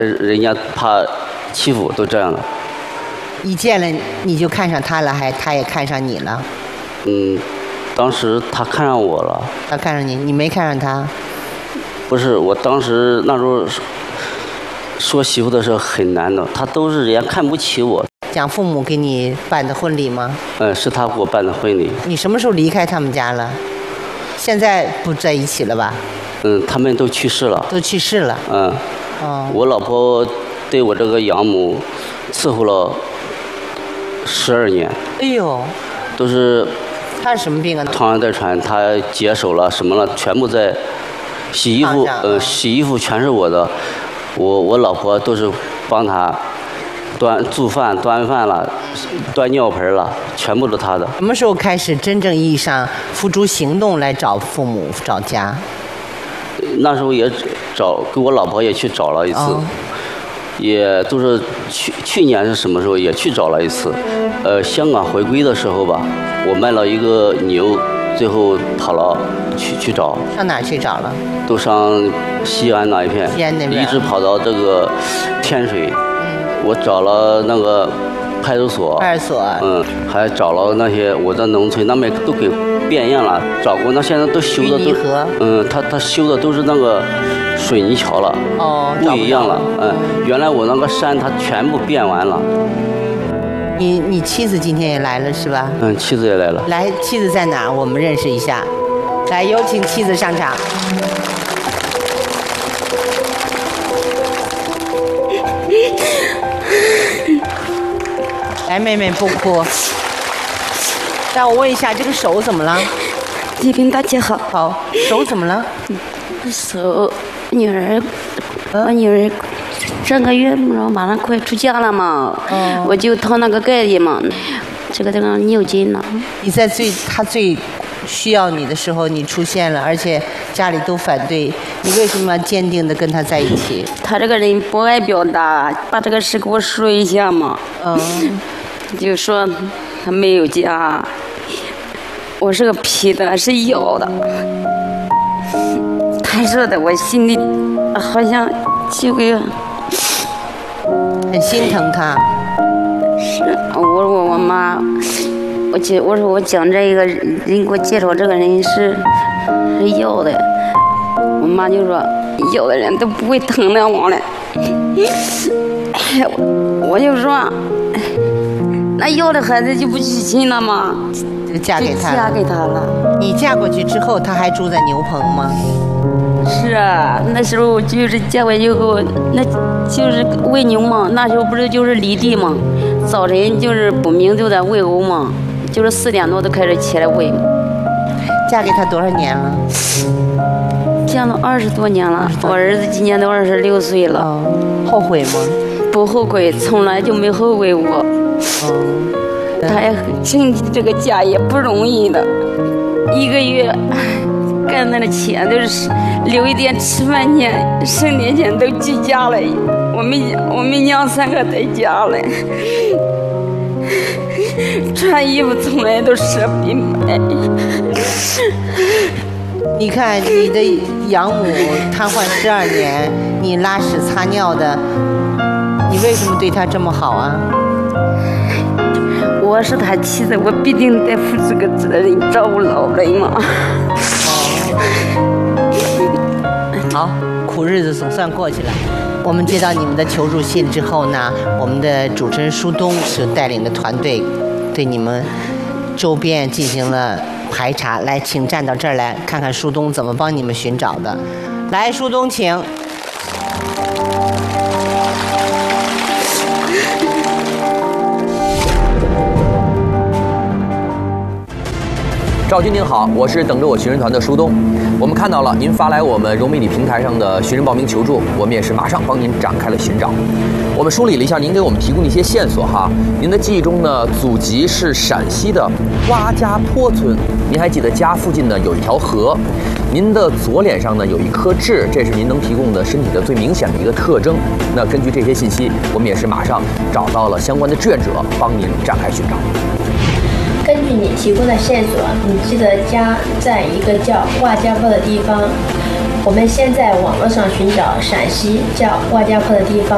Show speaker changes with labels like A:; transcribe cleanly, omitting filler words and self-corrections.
A: 人家怕欺负，都这样了。
B: 一见了你就看上他了，还他也看上你了？
A: 当时他看上我了。
B: 他看上你，你没看上他？
A: 不是，我当时那时候说媳妇的时候很难的，他都是人家看不起我。
B: 蒋父母给你办的婚礼吗？
A: 是他给我办的婚礼。
B: 你什么时候离开他们家了？现在不在一起了吧？
A: 他们都去世了。
B: 都去世了。
A: 我老婆对我这个养母伺候了12年。
B: 哎呦，
A: 都是。
B: 他是什么病啊？
A: 汤样带传，他解手了什么了，全部在洗衣服。洗衣服全是我的，我老婆都是帮他做饭、端饭了、端尿盆了，全部都他的。
B: 什么时候开始真正意义上付诸行动来找父母、找家？
A: 那时候也跟我老婆也去找了一次。也都是去年是什么时候也去找了一次，香港回归的时候吧，我卖了一个牛，最后跑了去找。
B: 上哪去找了？
A: 都上西安那一片。
B: 西安那边。
A: 一直跑到这个天水。我找了那个派出所。还找了那些我在农村那边都给变样了，找过，那现在都修的都。他修的都是那个水泥桥了。不一样了。原来我那个山它全部变完了。
B: 你妻子今天也来了是吧？
A: 妻子也来了。
B: 来，妻子在哪儿？我们认识一下。来，有请妻子上场。来，妹妹不哭。让我问一下，这个手怎么了？
C: 这边大姐好。
B: 好，手怎么了？
C: 手，我女儿上个月马上快出嫁了嘛，我就掏那个盖子嘛，这个尿筋了。
B: 你在他最需要你的时候你出现了，而且家里都反对，你为什么坚定的跟他在一起？
C: 他这个人不爱表达，把这个事给我说一下嘛。就说他没有家，我是个皮的，是咬的。他说的，我心里好像就会
B: 很心疼他。
C: 是，我妈，我说我讲这个人给我介绍这个人是要的，我妈就说要的人都不会疼的我了。我就说，那要的孩子就不娶亲了吗？
B: 就嫁给他
C: 了。
B: 你嫁过去之后，他还住在牛棚吗？
C: 是啊，那时候就是嫁过去后，那就是喂牛嘛。那时候不是就是犁地嘛，早晨就是不明就在喂牛嘛，就是4点多都开始起来喂。
B: 嫁给他多少年了？
C: 嫁了20多年了，我儿子今年都26岁了。
B: 后悔吗？
C: 不后悔，从来就没后悔过。他也挣这个家也不容易的，一个月干那的钱都是留一点吃饭钱、剩点钱都居家了。我们娘3个在家了，穿衣服从来都舍不得买。
B: 你看你的养母瘫痪12年，你拉屎擦尿的，你为什么对她这么好啊？
C: 我是他妻子，我必定得负这个责任，照顾老人嘛。
B: 好，苦日子总算过去了。我们接到你们的求助信之后呢，我们的主持人舒东就带领的团队对你们周边进行了排查。来，请站到这儿来看看舒东怎么帮你们寻找的。来，舒东，请。
D: 赵军您好，我是等着我寻人团的舒东。我们看到了您发来我们融媒体平台上的寻人报名求助，我们也是马上帮您展开了寻找。我们梳理了一下您给我们提供的一些线索哈，您的记忆中呢，祖籍是陕西的瓜家坡村，您还记得家附近呢有一条河，您的左脸上呢有一颗痣，这是您能提供的身体的最明显的一个特征。那根据这些信息，我们也是马上找到了相关的志愿者，帮您展开寻找。
E: 根据你提供的线索，你记得家在一个叫瓦家坡的地方。我们先在网络上寻找陕西叫瓦家坡的地方，